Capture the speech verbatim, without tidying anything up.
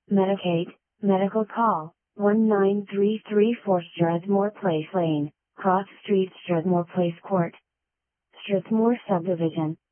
Medicaid, medical call, one nine three three four Strathmore Place Lane, Cross Street, Strathmore Place Court, Strathmore Subdivision.